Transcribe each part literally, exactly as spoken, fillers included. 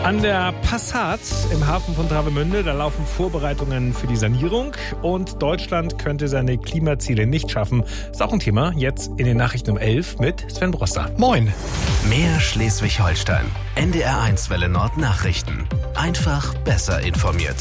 An der Passat im Hafen von Travemünde, da laufen Vorbereitungen für die Sanierung und Deutschland könnte seine Klimaziele nicht schaffen. Ist auch ein Thema jetzt in den Nachrichten um elf mit Sven Broster. Moin. Mehr Schleswig-Holstein. N D R eins Welle Nord Nachrichten. Einfach besser informiert.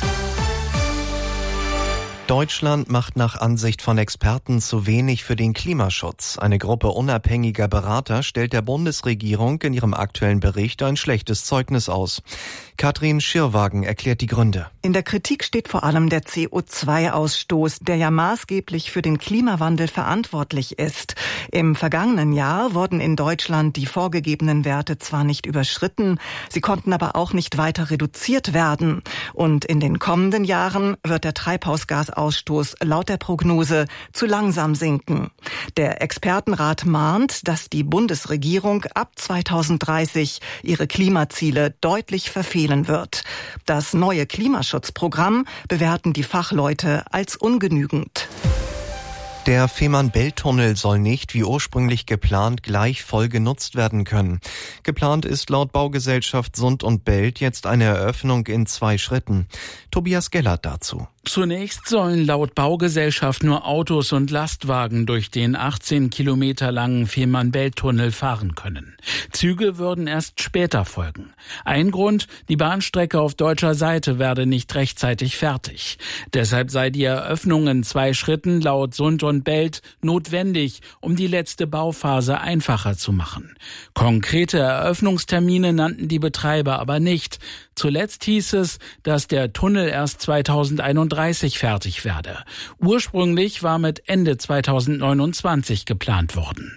Deutschland macht nach Ansicht von Experten zu wenig für den Klimaschutz. Eine Gruppe unabhängiger Berater stellt der Bundesregierung in ihrem aktuellen Bericht ein schlechtes Zeugnis aus. Katrin Schirrwagen erklärt die Gründe. In der Kritik steht vor allem der C O zwei Ausstoß, der ja maßgeblich für den Klimawandel verantwortlich ist. Im vergangenen Jahr wurden in Deutschland die vorgegebenen Werte zwar nicht überschritten, sie konnten aber auch nicht weiter reduziert werden. Und in den kommenden Jahren wird der Treibhausgasausstoß laut der Prognose zu langsam sinken. Der Expertenrat mahnt, dass die Bundesregierung ab zweitausenddreißig ihre Klimaziele deutlich verfehlen wird. Das neue Klimaschutzprogramm bewerten die Fachleute als ungenügend. Der Fehmarn-Belt-Tunnel soll nicht, wie ursprünglich geplant, gleich voll genutzt werden können. Geplant ist laut Baugesellschaft Sund und Belt jetzt eine Eröffnung in zwei Schritten. Tobias Gellert dazu. Zunächst sollen laut Baugesellschaft nur Autos und Lastwagen durch den achtzehn Kilometer langen Fehmarn-Belt-Tunnel fahren können. Züge würden erst später folgen. Ein Grund, die Bahnstrecke auf deutscher Seite werde nicht rechtzeitig fertig. Deshalb sei die Eröffnung in zwei Schritten laut Sund und Belt notwendig, um die letzte Bauphase einfacher zu machen. Konkrete Eröffnungstermine nannten die Betreiber aber nicht. Zuletzt hieß es, dass der Tunnel erst zweitausendeinunddreißig fertig werde. Ursprünglich war mit Ende zweitausendneunundzwanzig geplant worden.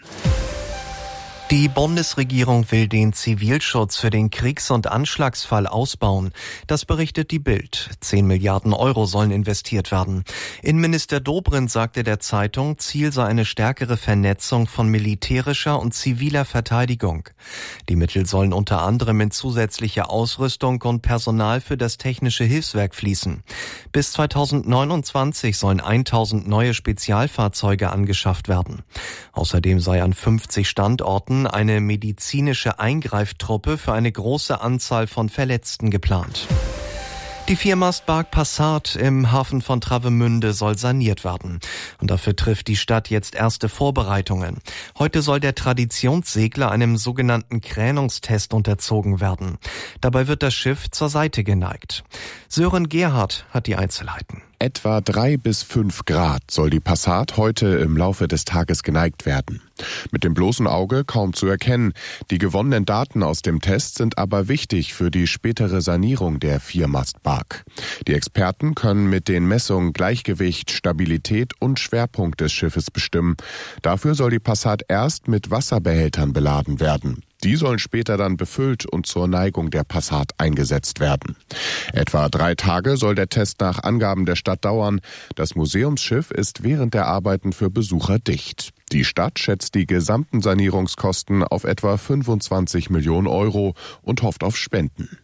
Die Bundesregierung will den Zivilschutz für den Kriegs- und Anschlagsfall ausbauen. Das berichtet die Bild. Zehn Milliarden Euro sollen investiert werden. Innenminister Dobrindt sagte der Zeitung, Ziel sei eine stärkere Vernetzung von militärischer und ziviler Verteidigung. Die Mittel sollen unter anderem in zusätzliche Ausrüstung und Personal für das technische Hilfswerk fließen. Bis zweitausendneunundzwanzig sollen tausend neue Spezialfahrzeuge angeschafft werden. Außerdem sei an fünfzig Standorten eine medizinische Eingreiftruppe für eine große Anzahl von Verletzten geplant. Die Viermastbark Passat im Hafen von Travemünde soll saniert werden. Und dafür trifft die Stadt jetzt erste Vorbereitungen. Heute soll der Traditionssegler einem sogenannten Kränungstest unterzogen werden. Dabei wird das Schiff zur Seite geneigt. Sören Gerhardt hat die Einzelheiten. Etwa drei bis fünf Grad soll die Passat heute im Laufe des Tages geneigt werden. Mit dem bloßen Auge kaum zu erkennen. Die gewonnenen Daten aus dem Test sind aber wichtig für die spätere Sanierung der Viermastbark. Die Experten können mit den Messungen Gleichgewicht, Stabilität und Schwerpunkt des Schiffes bestimmen. Dafür soll die Passat erst mit Wasserbehältern beladen werden. Die sollen später dann befüllt und zur Neigung der Passat eingesetzt werden. Etwa drei Tage soll der Test nach Angaben der Stadt dauern. Das Museumsschiff ist während der Arbeiten für Besucher dicht. Die Stadt schätzt die gesamten Sanierungskosten auf etwa fünfundzwanzig Millionen Euro und hofft auf Spenden.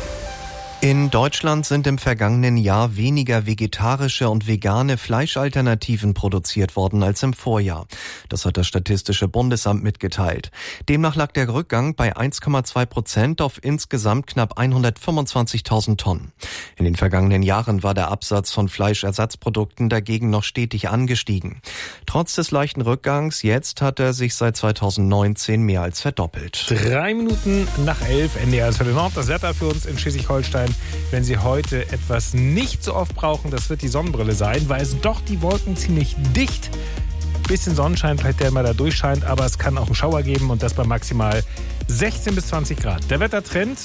In Deutschland sind im vergangenen Jahr weniger vegetarische und vegane Fleischalternativen produziert worden als im Vorjahr. Das hat das Statistische Bundesamt mitgeteilt. Demnach lag der Rückgang bei eins Komma zwei Prozent auf insgesamt knapp hundertfünfundzwanzigtausend Tonnen. In den vergangenen Jahren war der Absatz von Fleischersatzprodukten dagegen noch stetig angestiegen. Trotz des leichten Rückgangs jetzt hat er sich seit zweitausendneunzehn mehr als verdoppelt. Drei Minuten nach elf, N D R eins Welle Nord. Das Wetter für uns in Schleswig-Holstein. Wenn Sie heute etwas nicht so oft brauchen, das wird die Sonnenbrille sein, weil es doch die Wolken ziemlich dicht. Bisschen Sonnenschein, vielleicht der mal da durchscheint, aber es kann auch einen Schauer geben und das bei maximal sechzehn bis zwanzig Grad. Der Wettertrend